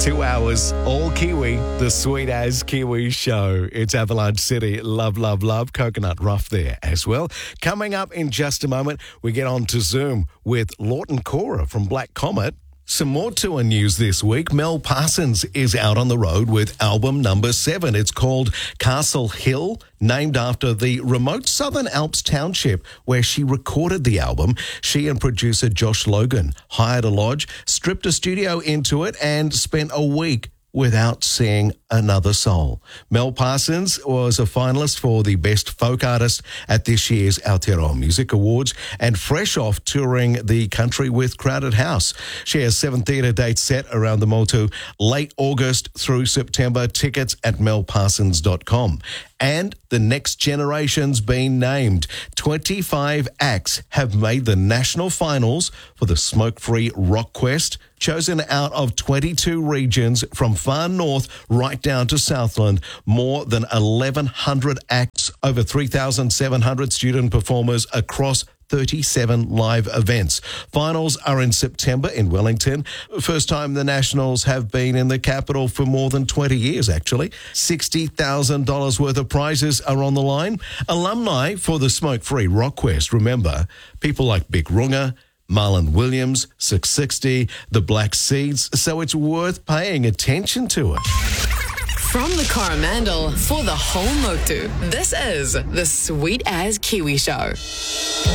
2 hours, all Kiwi, the Sweet As Kiwi show. It's Avalanche City. Love, love, love. Coconut Rough there as well. Coming up in just a moment, we get on to Zoom with Lawton Cora from Black Comet. Some more tour news this week. Mel Parsons is out on the road with album number 7. It's called Castle Hill, named after the remote Southern Alps township where she recorded the album. She and producer Josh Logan hired a lodge, stripped a studio into it, and spent a week without seeing another soul. Mel Parsons was a finalist for the Best Folk Artist at this year's Aotearoa Music Awards, and fresh off touring the country with Crowded House. She has 7 theatre dates set around the Motu, late August through September. Tickets at melparsons.com. And the next generation's been named. 25 acts have made the national finals for the Smoke-Free Rock Quest, chosen out of 22 regions from far north right down to Southland. More than 1,100 acts, over 3,700 student performers across 37 live events. Finals are in September in Wellington. First time the Nationals have been in the capital for more than 20 years, actually. $60,000 worth of prizes are on the line. Alumni for the Smoke-Free Rock Quest. Remember, people like Big Runga, Marlon Williams, 660, the Black Seeds, so it's worth paying attention to it. From the Coromandel for the whole Motu, this is the Sweet As Kiwi Show.